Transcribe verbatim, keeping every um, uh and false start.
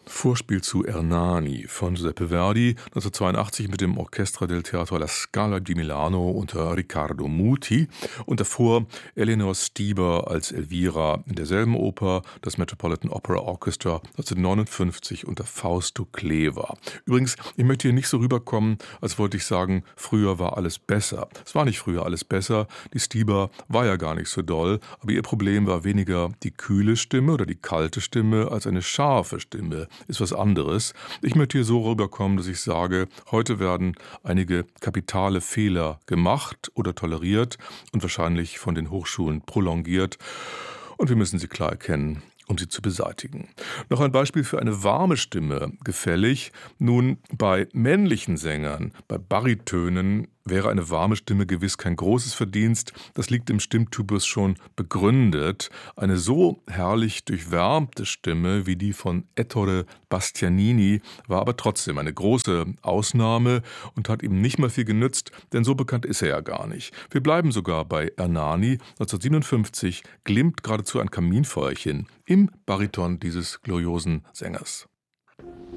Vorspiel zu Ernani von Giuseppe Verdi, neunzehnhundertzweiundachtzig mit dem Orchestra del Teatro alla Scala di Milano unter Riccardo Muti und davor Eleanor Stieber als Elvira in derselben Oper, das Metropolitan Opera Orchestra neunzehnhundertneunundfünfzig unter Fausto Clever. Übrigens, ich möchte hier nicht so rüberkommen, als wollte ich sagen, früher war alles besser. Es war nicht früher alles besser, die Stieber war ja gar nicht so doll, aber ihr Problem war weniger die kühle Stimme oder die kalte Stimme als eine scharfe Stimme. Ist was anderes. Ich möchte hier so rüberkommen, dass ich sage, heute werden einige kapitale Fehler gemacht oder toleriert und wahrscheinlich von den Hochschulen prolongiert. Und wir müssen sie klar erkennen, um sie zu beseitigen. Noch ein Beispiel für eine warme Stimme, gefällig. Nun, bei männlichen Sängern, bei Baritönen, wäre eine warme Stimme gewiss kein großes Verdienst. Das liegt im Stimmtypus schon begründet. Eine so herrlich durchwärmte Stimme wie die von Ettore Bastianini war aber trotzdem eine große Ausnahme und hat ihm nicht mal viel genützt, denn so bekannt ist er ja gar nicht. Wir bleiben sogar bei Ernani. neunzehnhundertsiebenundfünfzig glimmt geradezu ein Kaminfeuerchen im Bariton dieses gloriosen Sängers.